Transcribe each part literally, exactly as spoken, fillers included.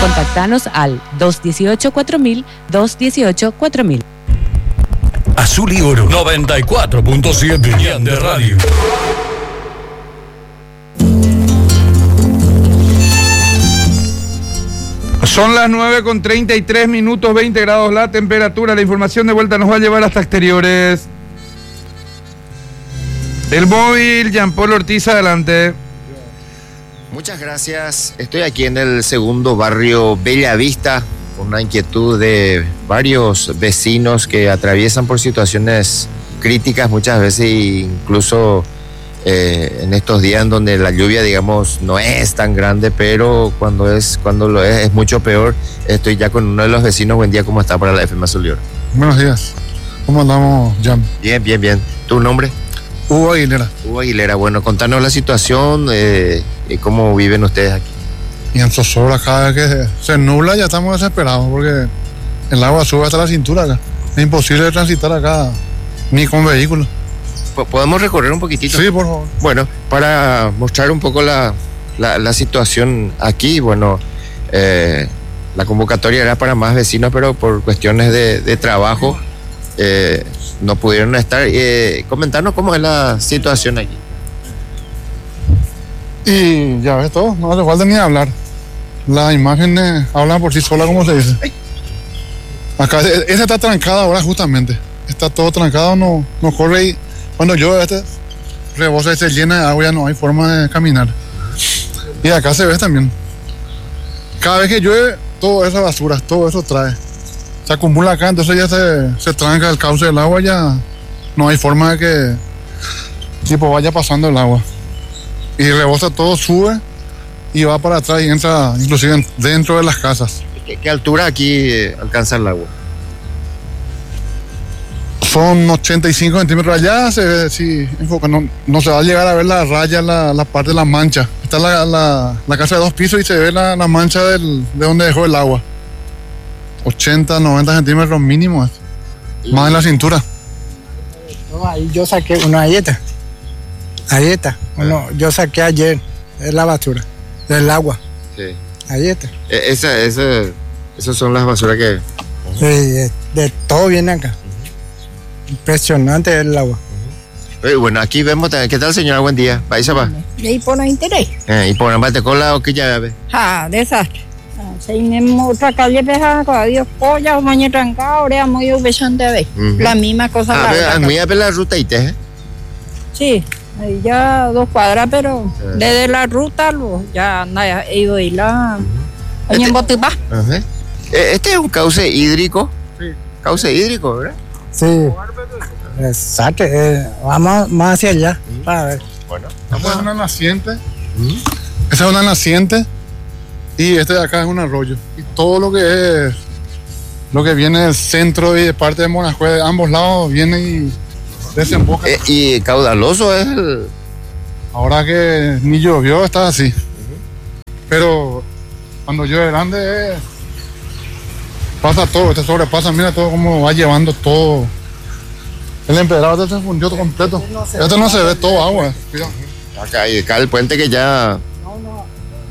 Contactanos al dos uno ocho cuatro mil, dos uno ocho cuatro mil. Azul y Oro noventa y cuatro punto siete de radio. Son las nueve con treinta y tres minutos, veinte grados la temperatura. La información de vuelta nos va a llevar hasta exteriores. El móvil, Jean Paul Ortiz, adelante. Muchas gracias. Estoy aquí en el segundo barrio Bellavista, con una inquietud de varios vecinos que atraviesan por situaciones críticas muchas veces, incluso eh, en estos días en donde la lluvia, digamos, no es tan grande, pero cuando es cuando lo es, es mucho peor. Estoy ya con uno de los vecinos. Buen día, ¿cómo está para la F M Azul y Oro? Buenos días. ¿Cómo andamos, Jan? Bien, bien, bien. ¿Tu nombre? Hugo Aguilera. Hugo Aguilera. Bueno, contanos la situación, eh, y cómo viven ustedes aquí. Y en zozobra, cada vez que se nubla ya estamos desesperados porque el agua sube hasta la cintura acá. Es imposible transitar acá, ni con vehículos. ¿Podemos recorrer un poquitito? Sí, por favor. Bueno, para mostrar un poco la, la, la situación aquí, bueno, eh, la convocatoria era para más vecinos, pero por cuestiones de, de trabajo eh, no pudieron estar. Eh, comentarnos cómo es la situación aquí. Y ya ves todo, no hace falta ni hablar. Las imágenes hablan por sí solas, como se dice. Acá, esa está trancada ahora justamente. Está todo trancado, no, no corre y cuando llueve este rebosa y se llena de agua, ya no hay forma de caminar. Y acá se ve también. Cada vez que llueve, toda esa basura, todo eso trae. Se acumula acá, entonces ya se, se tranca el cauce del agua, ya no hay forma de que tipo vaya pasando el agua. Y rebosa todo, sube y va para atrás y entra inclusive dentro de las casas. ¿Qué, qué altura aquí eh, alcanza el agua? Son ochenta y cinco centímetros. Allá se ve, sí, enfoca, no, no se va a llegar a ver la raya, la, la parte de la mancha. Está la, la, la casa de dos pisos y se ve la, la mancha del, de donde dejó el agua. ochenta, noventa centímetros mínimo, más en la cintura. Ahí yo saqué una galleta. Ahí está. Uno, yo saqué ayer, es la basura, del agua. Sí. Ahí está. Eh, esa, esa, esas son las basuras que... Sí, de, de todo viene acá. Impresionante el agua. Eh, bueno, aquí vemos, ¿qué tal, señora? Buen día. ¿Vais a va? Y por no interés. Eh, y por ambate con la que ya ve. Ah, desastre. Tenemos otra calle pesada, cada Dios polla, mañana trancada, ahora muy obesante a ver. Uh-huh. La misma cosa. Ah, pero muy a ver la ruta y te, ¿eh? Sí. Ahí ya dos cuadras, pero uh-huh. desde la ruta lo, ya anda, he ido y la... Uh-huh. Este, uh-huh. este es un cauce hídrico. Sí. Cauce hídrico, ¿verdad? Sí. Exacto. Eh, vamos más hacia allá. Uh-huh. Para ver. Bueno. Esta es una naciente. Uh-huh. Esa es una naciente. Y este de acá es un arroyo. Y todo lo que es... Lo que viene del centro y de parte de Monajue, de ambos lados, viene y... desemboca. Eh, y caudaloso es el... Ahora que ni llovió está así. Uh-huh. Pero cuando llueve grande eh, pasa todo, este sobrepasa, mira todo como va llevando todo. El empedrado este se fundió todo completo. Este no se, este no se ve todo agua. Uh-huh. Acá, y acá el puente que ya... No, no.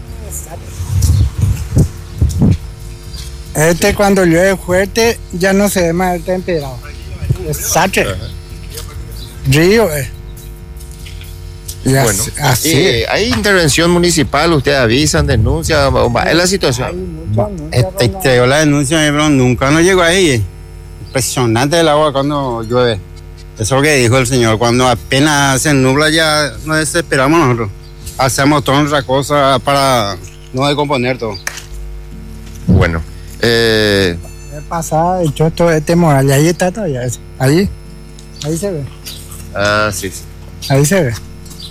Este sí. Cuando llueve fuerte ya no se ve más este empedrado. Exacto. Uh-huh. Río, eh. Y bueno, así. Y hay intervención municipal, ustedes avisan, denuncian, es la situación. Este, te la denuncia, pero nunca nos llegó ahí. Impresionante el agua cuando llueve. Eso es lo que dijo el señor. Cuando apenas se nubla ya nos desesperamos nosotros. Hacemos toda otra cosa para no descomponer todo. Bueno. Eh... El pasado hecho todo este moral y ahí está todavía. Ahí, ahí se ve. Ah, sí, sí. Ahí se ve.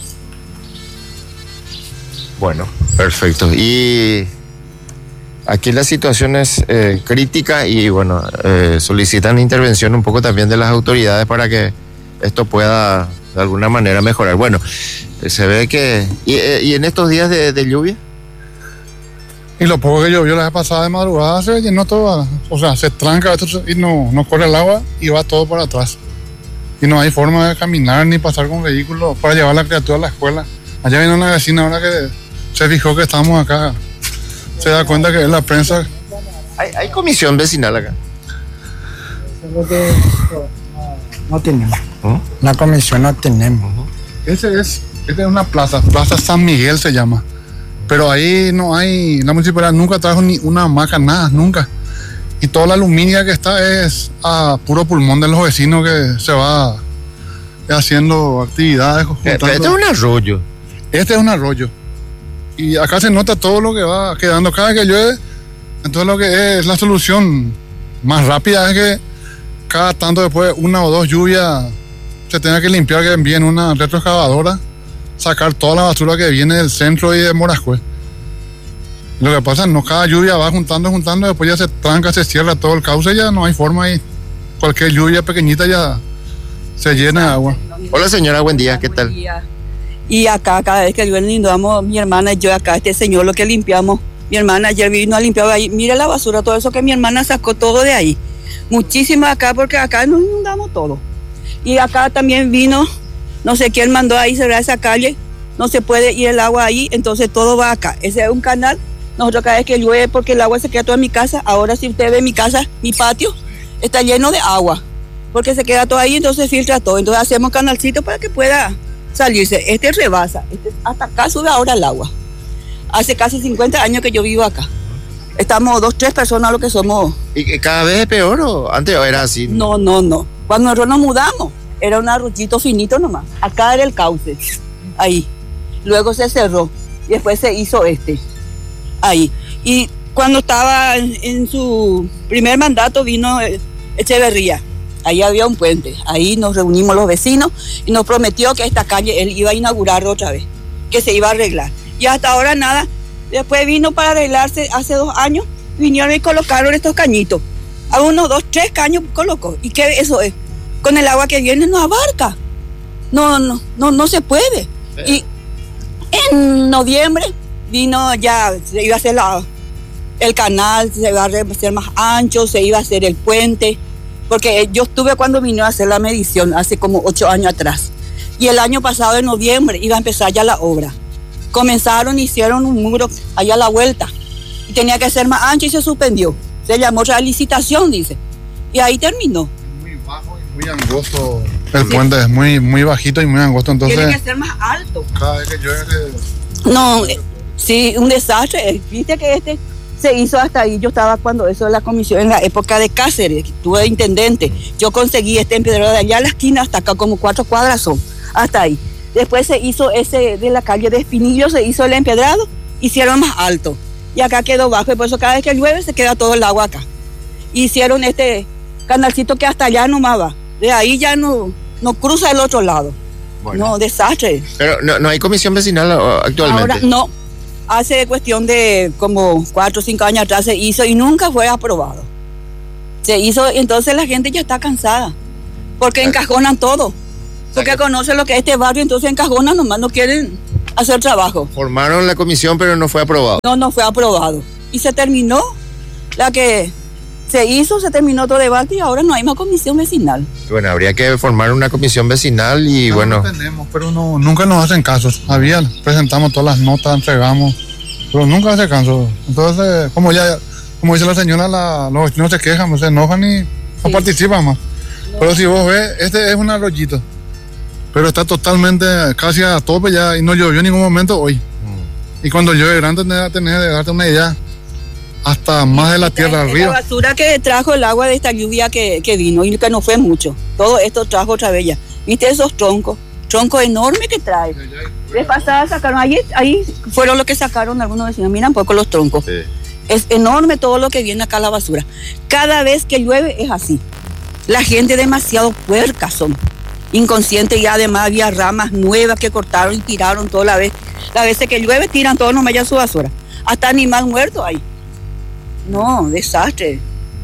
Bueno, perfecto. Y aquí la situación es eh, crítica y bueno, eh, solicitan intervención un poco también de las autoridades para que esto pueda de alguna manera mejorar. Bueno, eh, se ve que... ¿Y, eh, y en estos días de, de lluvia? Y lo poco que llovió la vez pasada de madrugada se llenó todo, o sea, se tranca esto y no, no corre el agua y va todo por atrás. Y no hay forma de caminar ni pasar con vehículos para llevar a la criatura a la escuela. Allá viene una vecina ahora que se fijó que estábamos acá se da cuenta que es la prensa. ¿Hay, hay comisión vecinal acá? Solo que no, no tenemos. ¿Oh? La comisión no tenemos. Ese es, esta es una plaza, Plaza San Miguel se llama. Pero ahí no hay, la municipalidad nunca trajo ni una hamaca, nada, nunca. Y toda la aluminia que está es a puro pulmón de los vecinos que se va haciendo actividades. Pero este es un arroyo. Este es un arroyo. Y acá se nota todo lo que va quedando cada vez que llueve. Entonces lo que es la solución más rápida es que cada tanto después de una o dos lluvias se tenga que limpiar, que envíen una retroexcavadora, sacar toda la basura que viene del centro y de Morascue. Lo que pasa es que no, cada lluvia va juntando, juntando, después ya se tranca, se cierra todo el cauce, ya no hay forma y cualquier lluvia pequeñita ya se llena de agua. Hola señora, buen día, ¿qué tal? Buen día. Y acá, cada vez que llueve, inundamos, mi hermana y yo acá, este señor, lo que limpiamos, mi hermana ayer vino a limpiar ahí, mire la basura, todo eso que mi hermana sacó todo de ahí. Muchísimo acá, porque acá nos inundamos todo. Y acá también vino, no sé quién mandó ahí cerrar esa calle, no se puede ir el agua ahí, entonces todo va acá. Ese es un canal, nosotros cada vez que llueve, porque el agua se queda toda en mi casa, ahora si usted ve mi casa, mi patio, está lleno de agua, porque se queda todo ahí, entonces filtra todo. Entonces hacemos canalcito para que pueda salirse. Este rebasa, este, hasta acá sube ahora el agua. Hace casi cincuenta años que yo vivo acá. Estamos dos, tres personas lo que somos. ¿Y cada vez es peor o antes era así? No, no, no. Cuando nosotros nos mudamos, era un arroyito finito nomás. Acá era el cauce, ahí. Luego se cerró y después se hizo este, ahí. Y cuando estaba en, en su primer mandato vino Echeverría. Ahí había un puente. Ahí nos reunimos los vecinos y nos prometió que esta calle él iba a inaugurar otra vez, que se iba a arreglar. Y hasta ahora nada. Después vino para arreglarse hace dos años, vinieron y colocaron estos cañitos. A unos dos, tres caños colocó. ¿Y qué eso es? Con el agua que viene no abarca. No, no, no, no se puede. Y en noviembre vino ya, se iba a hacer la, el canal, se iba a hacer más ancho, se iba a hacer el puente. Porque yo estuve cuando vino a hacer la medición, hace como ocho años atrás. Y el año pasado, en noviembre, iba a empezar ya la obra. Comenzaron, hicieron un muro allá a la vuelta. Y tenía que ser más ancho y se suspendió. Se llamó otra licitación, dice. Y ahí terminó. Muy bajo y muy angosto. El sí. Puente es muy, muy bajito y muy angosto, entonces... Tiene que ser más alto. Cada vez que llueve... No, eh, sí, un desastre. Viste que este se hizo hasta ahí. Yo estaba cuando eso de la comisión, en la época de Cáceres, estuve de intendente. Yo conseguí este empedrado de allá a la esquina hasta acá, como cuatro cuadras son, hasta ahí. Después se hizo ese de la calle de Espinillo, se hizo el empedrado, hicieron más alto. Y acá quedó bajo, y por eso cada vez que llueve se queda todo el agua acá. Hicieron este canalcito que hasta allá nomás va. De ahí ya no, no cruza el otro lado. Bueno. No, desastre. Pero no, no hay comisión vecinal actualmente. Ahora no. Hace cuestión de como cuatro o cinco años atrás se hizo y nunca fue aprobado. Se hizo, entonces la gente ya está cansada. Porque encajonan todo. Porque conocen lo que es este barrio, entonces encajonan, nomás no quieren hacer trabajo. Formaron la comisión, pero no fue aprobado. No, no fue aprobado. Y se terminó la que se hizo, se terminó todo debate y ahora no hay más comisión vecinal. Bueno, habría que formar una comisión vecinal y no, bueno... No tenemos, pero no, nunca nos hacen casos. Había, presentamos todas las notas, entregamos, pero nunca hacen caso. Entonces, como ya, como dice la señora, la, los vecinos se quejan, se enojan y sí. No participan más. No. Pero si vos ves, este es un arroyito. Pero está totalmente casi a tope ya y no llovió en ningún momento hoy. Mm. Y cuando llueve grande tenés, tenés de darte una idea, hasta más de la tierra arriba. La basura que trajo el agua de esta lluvia que, que vino y que no fue mucho. Todo esto trajo otra vez ya. ¿Viste esos troncos? Troncos enormes que trae. De pasada sacaron, ahí, ahí fueron los que sacaron algunos vecinos. Mira un poco los troncos. Sí. Es enorme todo lo que viene acá a la basura. Cada vez que llueve es así. La gente demasiado puerca son. Inconsciente y además había ramas nuevas que cortaron y tiraron toda la vez. La veces que llueve tiran todo nomás ya su basura. Hasta animal muerto hay. No, desastre.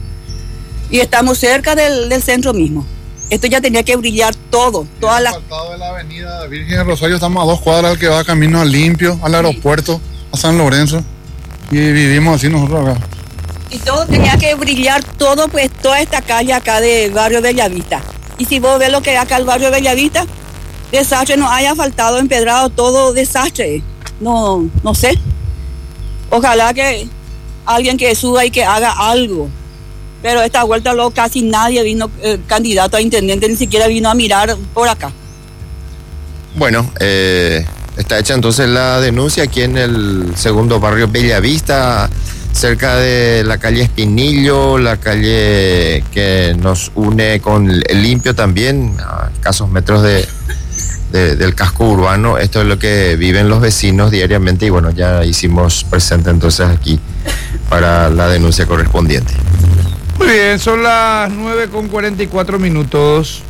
Y estamos cerca del, del centro mismo. Esto ya tenía que brillar todo. Toda la... de la avenida Virgen de Rosario estamos a dos cuadras del que va camino al Limpio, al aeropuerto, a San Lorenzo. Y vivimos así nosotros acá. Y todo tenía que brillar todo, pues toda esta calle acá de barrio Bellavista. Y si vos ves lo que hay acá el barrio Bellavista, desastre, no haya faltado empedrado, todo desastre. No, no sé. Ojalá que alguien que suba y que haga algo. Pero esta vuelta luego casi nadie vino, eh, candidato a intendente, ni siquiera vino a mirar por acá. Bueno, eh, está hecha entonces la denuncia aquí en el segundo barrio Bellavista, cerca de la calle Espinillo, la calle que nos une con el Limpio también, a escasos metros de, de, del casco urbano. Esto es lo que viven los vecinos diariamente y bueno, ya hicimos presente entonces aquí para la denuncia correspondiente. Muy bien, son las nueve con cuarenta y cuatro minutos.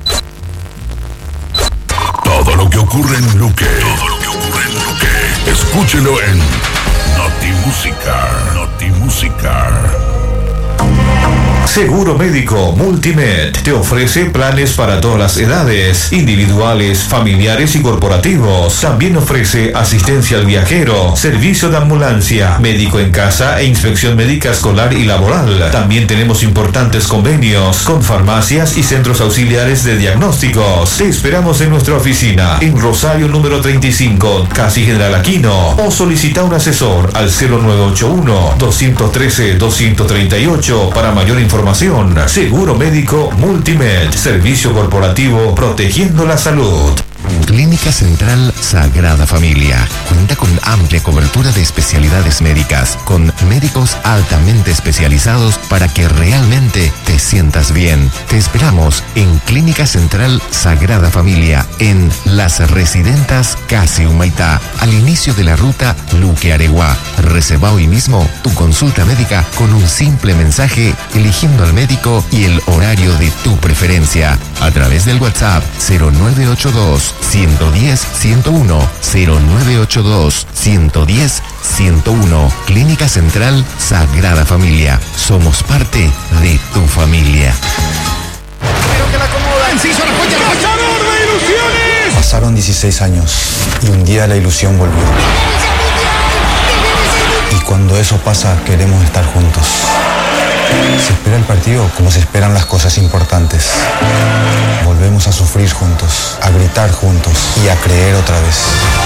Todo lo que ocurre en Luque, todo lo que ocurre en Luque, escúchelo en Notimúsica, Notimúsica. Seguro Médico Multimed te ofrece planes para todas las edades, individuales, familiares y corporativos. También ofrece asistencia al viajero, servicio de ambulancia, médico en casa e inspección médica escolar y laboral. También tenemos importantes convenios con farmacias y centros auxiliares de diagnósticos. Te esperamos en nuestra oficina en Rosario número treinta y cinco, casi General Aquino, o solicita un asesor al cero nueve ocho uno, dos uno tres, dos tres ocho para mayor información. Seguro Médico Multimed, servicio corporativo protegiendo la salud. Clínica Central Sagrada Familia cuenta con amplia cobertura de especialidades médicas, con médicos altamente especializados para que realmente te sientas bien. Te esperamos en Clínica Central Sagrada Familia, en Las Residentas Casi Humaitá, al inicio de la ruta Luque-Areguá. Reserva hoy mismo tu consulta médica con un simple mensaje, eligiendo al médico y el horario de tu preferencia, a través del WhatsApp cero nueve ocho dos, uno uno cero, uno cero uno, cero nueve ocho dos, uno uno cero, ciento uno. Clínica Central Sagrada Familia. Somos parte de tu familia. Pasaron dieciséis años y un día la ilusión volvió. Y cuando eso pasa, queremos estar juntos. Se espera el partido como se esperan las cosas importantes. Volvemos a sufrir juntos, a gritar juntos y a creer otra vez.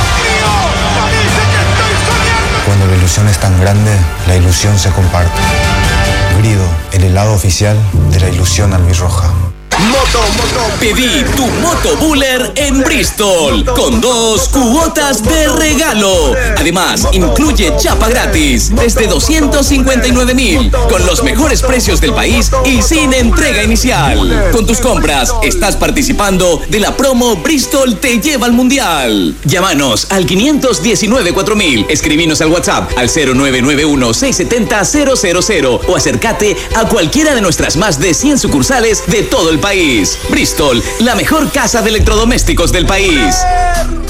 Cuando la ilusión es tan grande, la ilusión se comparte. Grido, el helado oficial de la ilusión albirroja. Moto, moto. Pedí tu Moto Buller en Bristol con dos cuotas de regalo. Además, incluye chapa gratis desde doscientos cincuenta y nueve mil con los mejores precios del país y sin entrega inicial. Con tus compras estás participando de la promo Bristol te lleva al Mundial. Llámanos al quinientos diecinueve cuatro mil, escribinos al WhatsApp al cero nueve nueve uno, seis siete cero, cero cero cero o acércate a cualquiera de nuestras más de cien sucursales de todo el país. Bristol, la mejor casa de electrodomésticos del país.